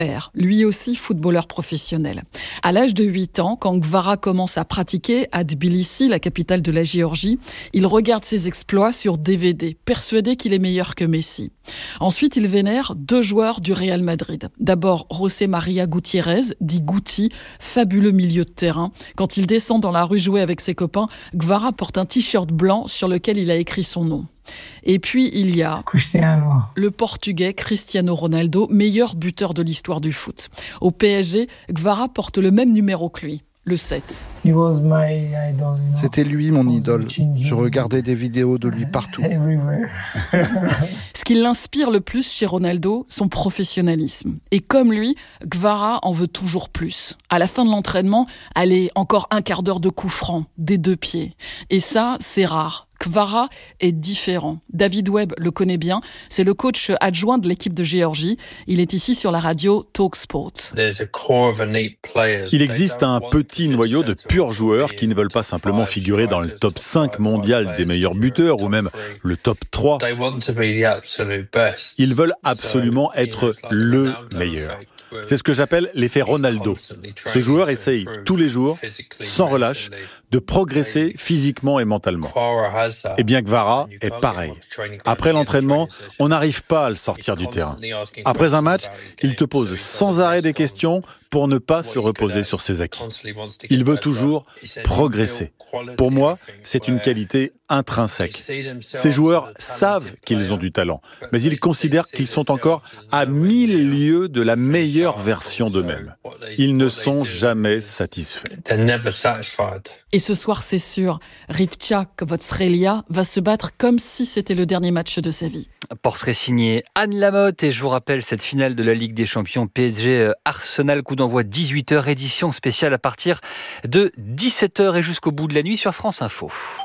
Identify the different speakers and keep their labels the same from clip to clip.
Speaker 1: lui aussi footballeur professionnel. À l'âge de 8 ans, quand Gvara commence à pratiquer à Tbilissi, la capitale de la Géorgie, il regarde ses exploits sur DVD, persuadé qu'il est meilleur que Messi. Ensuite, il vénère 2 joueurs du Real Madrid. D'abord, José María Gutiérrez, dit Guti, fabuleux milieu de terrain. Quand il descend dans la rue jouer avec ses copains, Gvara porte un t-shirt blanc sur lequel il a écrit son nom. Et puis, il y a le Portugais Cristiano Ronaldo, meilleur buteur de l'histoire du foot. Au PSG, Gvara porte le même numéro que lui, le 7.
Speaker 2: C'était lui mon idole. Je regardais des vidéos de lui partout.
Speaker 1: Ce qui l'inspire le plus chez Ronaldo, son professionnalisme. Et comme lui, Gvara en veut toujours plus. À la fin de l'entraînement, allez, encore un quart d'heure de coups francs, des 2 pieds. Et ça, c'est rare. Gvara est différent. David Webb le connaît bien. C'est le coach adjoint de l'équipe de Géorgie. Il est ici sur la radio TalkSport.
Speaker 3: Il existe un petit noyau de purs joueurs qui ne veulent pas simplement figurer dans le top 5 mondial des meilleurs buteurs ou même le top 3. Ils veulent absolument être le meilleur. C'est ce que j'appelle l'effet Ronaldo. Ce joueur essaye tous les jours, sans relâche, de progresser physiquement et mentalement. Eh bien, Gvara est pareil. Après l'entraînement, on n'arrive pas à le sortir du terrain. Après un match, il te pose sans arrêt des questions pour ne pas se reposer sur ses acquis. Il veut toujours progresser. Pour moi, c'est une qualité intrinsèque. Ces joueurs savent qu'ils ont du talent, mais ils considèrent qu'ils sont encore à 1000 lieues de la meilleure version d'eux-mêmes. Ils ne sont jamais satisfaits.
Speaker 1: Et ce soir, c'est sûr, Rivcha Kvotsrelia va se battre comme si c'était le dernier match de sa vie.
Speaker 4: Portrait signé Anne Lamotte, et je vous rappelle cette finale de la Ligue des Champions PSG Arsenal, coup d'envoi 18h, édition spéciale à partir de 17h et jusqu'au bout de la nuit sur France Info.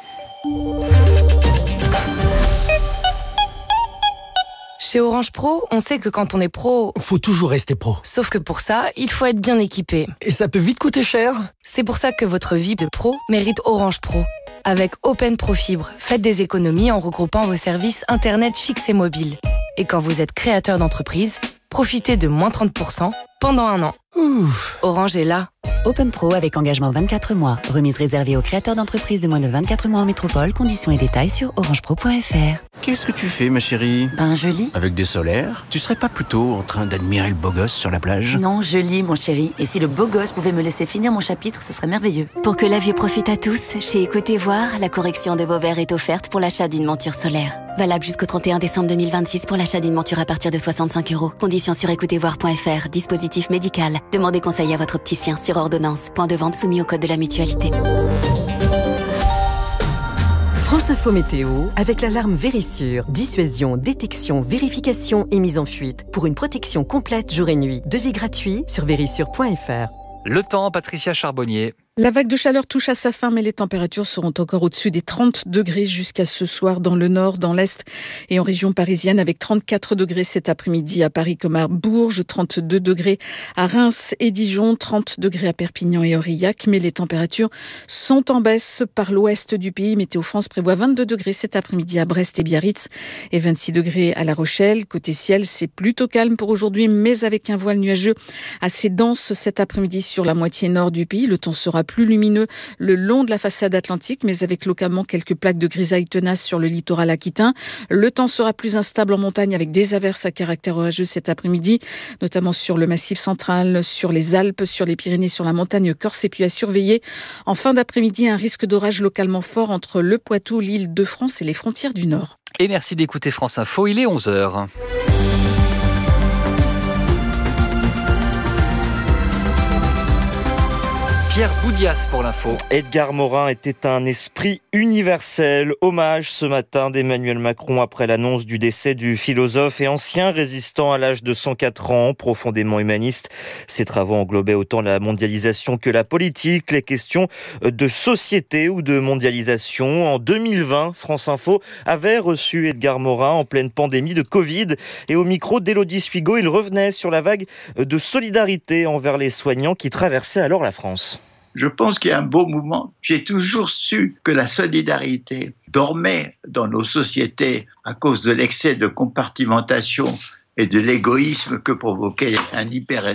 Speaker 5: Chez Orange Pro, on sait que quand on est pro,
Speaker 6: faut toujours rester pro.
Speaker 5: Sauf que pour ça, il faut être bien équipé.
Speaker 6: Et ça peut vite coûter cher.
Speaker 5: C'est pour ça que votre vie de pro mérite Orange Pro. Avec Open Pro Fibre, faites des économies en regroupant vos services Internet fixes et mobiles. Et quand vous êtes créateur d'entreprise, profitez de moins 30% pendant 1 an. Orange est là.
Speaker 7: Open Pro avec engagement 24 mois. Remise réservée aux créateurs d'entreprises de moins de 24 mois en métropole. Conditions et détails sur orangepro.fr.
Speaker 8: Qu'est-ce que tu fais, ma chérie ?
Speaker 7: Je lis.
Speaker 8: Avec des solaires ? Tu serais pas plutôt en train d'admirer le beau gosse sur la plage ?
Speaker 7: Non, je lis, mon chéri. Et si le beau gosse pouvait me laisser finir mon chapitre, ce serait merveilleux. Pour que la vue profite à tous, chez Écoutez Voir, la correction de vos verres est offerte pour l'achat d'une monture solaire. Valable jusqu'au 31 décembre 2026 pour l'achat d'une monture à partir de 65 €. Conditions sur écoutezvoir.fr. Dispositif médical. Demandez conseil à votre opticien sur ordonnance. Point de vente soumis au code de la mutualité.
Speaker 9: France Info Météo avec l'alarme Vérissure. Dissuasion, détection, vérification et mise en fuite. Pour une protection complète jour et nuit. Devis gratuit sur vérissure.fr.
Speaker 4: Le temps, Patricia Charbonnier.
Speaker 10: La vague de chaleur touche à sa fin, mais les températures seront encore au-dessus des 30 degrés jusqu'à ce soir dans le nord, dans l'est et en région parisienne, avec 34 degrés cet après-midi à Paris comme à Bourges, 32 degrés à Reims et Dijon, 30 degrés à Perpignan et Aurillac. Mais les températures sont en baisse par l'ouest du pays. Météo France prévoit 22 degrés cet après-midi à Brest et Biarritz et 26 degrés à La Rochelle. Côté ciel, c'est plutôt calme pour aujourd'hui, mais avec un voile nuageux assez dense cet après-midi sur la moitié nord du pays. Le temps sera plus lumineux le long de la façade atlantique, mais avec localement quelques plaques de grisaille tenaces sur le littoral aquitain. Le temps sera plus instable en montagne avec des averses à caractère orageux cet après-midi, notamment sur le Massif central, sur les Alpes, sur les Pyrénées, sur la montagne corse, et puis à surveiller en fin d'après-midi un risque d'orage localement fort entre le Poitou, l'Île-de-France et les frontières du Nord.
Speaker 4: Et merci d'écouter France Info, il est 11h. Pierre Boudias pour l'info.
Speaker 11: Edgar Morin était un esprit universel. Hommage ce matin d'Emmanuel Macron après l'annonce du décès du philosophe et ancien résistant à l'âge de 104 ans, profondément humaniste. Ses travaux englobaient autant la mondialisation que la politique, les questions de société ou de mondialisation. En 2020, France Info avait reçu Edgar Morin en pleine pandémie de Covid et au micro d'Élodie Suigo, il revenait sur la vague de solidarité envers les soignants qui traversaient alors la France.
Speaker 12: Je pense qu'il y a un beau mouvement. J'ai toujours su que la solidarité dormait dans nos sociétés à cause de l'excès de compartimentation et de l'égoïsme que provoquait un hyper